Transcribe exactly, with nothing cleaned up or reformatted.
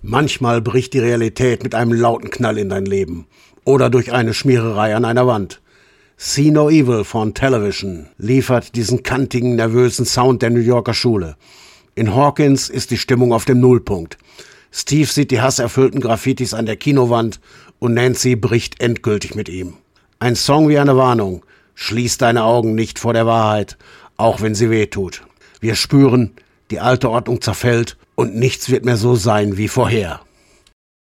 Manchmal bricht die Realität mit einem lauten Knall in dein Leben oder durch eine Schmiererei an einer Wand. See No Evil von Television liefert diesen kantigen, nervösen Sound der New Yorker Schule. In Hawkins ist die Stimmung auf dem Nullpunkt. Steve sieht die hasserfüllten Graffitis an der Kinowand und Nancy bricht endgültig mit ihm. Ein Song wie eine Warnung. Schließ deine Augen nicht vor der Wahrheit, auch wenn sie weh tut. Wir spüren, die alte Ordnung zerfällt und nichts wird mehr so sein wie vorher.